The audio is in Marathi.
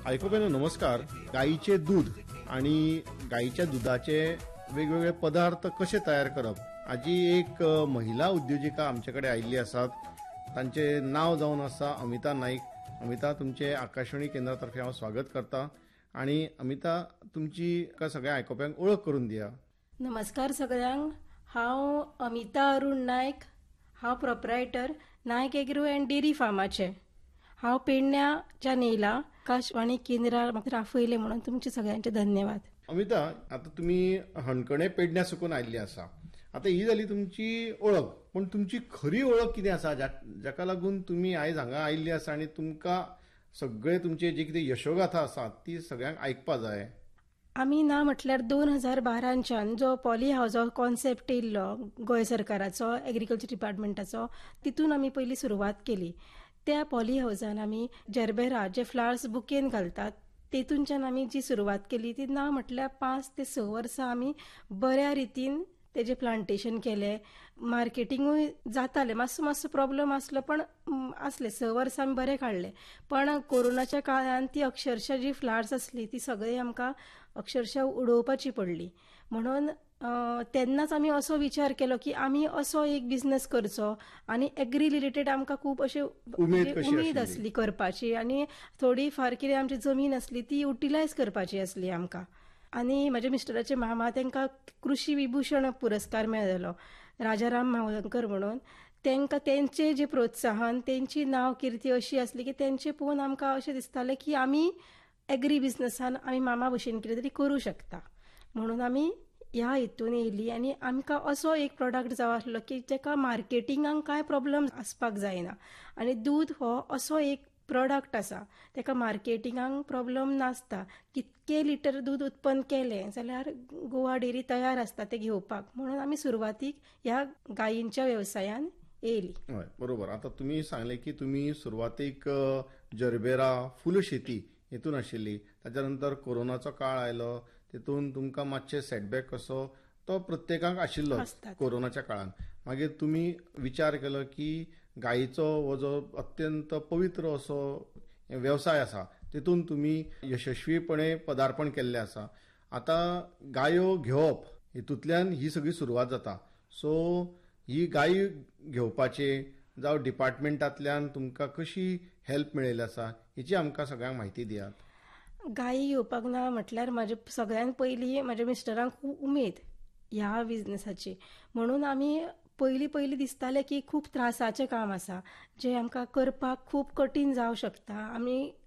ऐकोप्यानो नमस्कार. गाईचे दूध आणि गाईच्या दुधाचे वेगवेगळे पदार्थ कसे तयार करप हाजी एक महिला उद्योजिका आमच्याकडे आयिल्ली आसात. तांचे नाव जावन आसा अमिता नाईक. अमिता, तुमचे आकाशवाणी केंद्रातर्फे हांव स्वागत करता. आणि अमिता, तुमची सगळ्या आयकोप्यांक ओळख करून दिया. नमस्कार सगळ्यांक. हांव अमिता अरुण नायक. हांव proprietor Nayak agro and dairy फार्माचे. हांव पेडण्याच्या नेला आकाशवाणी केंद्रार म्हाका राफयले म्हणून तुमचे सगळ्यांचे धन्यवाद. अमिता, आता तुम्ही हणकणे पेडण्या सुकून आयिल्ली आसा. आता ही जाली तुमची ओळख, पण तुमची खरी ओळख कितें आसा जाका लागून तुम्ही आयज हांगा आयिल्ली आसा आणि तुमकां सगळे तुमचे जे कितें यशोगाथा आसा ती सगळ्यांक आयकपा जाय. आमी ना म्हटल्यार 2012च्यान जो पॉली हावजो कॉन्सेप्ट येयल्लो गोंय सरकाराचो एग्रीकल्चर डिपार्टमेंटाचो, तितून आमी पयली सुरवात केली. त्या पॉली हावजान आमी जरबेरा जे फ्लावर्स बुकेन घालतात तेतूनच्यान आमी जी सुरवात केली ती ना म्हटल्यार 5 ते 6 वर्सां आमी बऱ्या रितीन तेजे प्लांटेशन केले. मार्केटिंगूय जाताले, मातसो प्रॉब्लेम आसलो पण आसले. 6 वर्सां आमी बरे काडले. पण कोरोनाच्या काळान ती अक्षरशः जी फ्लावर्स असली ती सगळी आमकां अक्षरशः उडोवपाची पडली. म्हणून तेन्नाच आमी असो विचार केलो की आमी असो एक बिझनेस करचो आणि एग्री रिलेटेड आमकां खूब अशें उमेद आसली करपाची आणि थोडी फार कितें आमची जमीन आसली ती युटिलायज करपाची आसली आमकां. आणि म्हज्या मिस्टराचे मामा तांकां कृषी विभूषण पुरस्कार मेळ्ळो राजाराम मावळंकर म्हणून. तांकां तेंचे जे प्रोत्साहन, तेंची नांव किर्ती अशी आसली की तेंचे पळोवन आमकां अशें दिसतालें की आमी एग्री बिझनसान आमी मामा भशेन कितें तरी करूं शकता. म्हणून आमी ह्या हितून येयली आणि आमकां असो एक प्रोडक्ट जाय आसलो की जेका मार्केटिंगाक काय प्रॉब्लेम आसपाक जायना. आणि दूध हो असो एक प्रोडक्ट आसा तेका मार्केटिंगाक प्रॉब्लेम नासता. कितके लिटर दूध उत्पन्न केलें जाल्यार गोवा डेरी तयार आसता ते घेवपाक. म्हणून आमी सुरवातीक ह्या गायींच्या व्यवसायान येयली. बरोबर. आता तुम्ही सांगले की तुम्ही सुरवातीक जरबेरा फुल शेती हेतून आशिल्ली. त्याच्यानंतर कोरोनाचो काळ आयलो, तेतून तुमकां मातशे सेटबॅक कसो तो प्रत्येकाक आशिल्लो कोरोनाच्या काळान. मागीर तुम्ही विचार केलो की गायीचो हो जो अत्यंत पवित्र असो व्यवसाय आसा तेतून तुम्ही यशस्वीपणे पदार्पण केल्ले आसा. आता गायो घेवप हेतूंतल्यान ही सगळी सुरवात जाता. सो ही गायी घेवपाचे जावं डिपार्टमेंटांतल्यान तुमकां कशी हेल्प मेळयली आसा हेची आमकां सगळ्यांक म्हायती दियात. गायी घेवपाक ना म्हटल्यार म्हाजे सगळ्यान पयली म्हाज्या मिस्टरांक खूब उमेद ह्या बिझनेसाची. म्हणून आमी पयली दिसताले की खूब त्रासाचें काम आसा जे आमकां करपाक खूब कठीण जावं शकता. आमी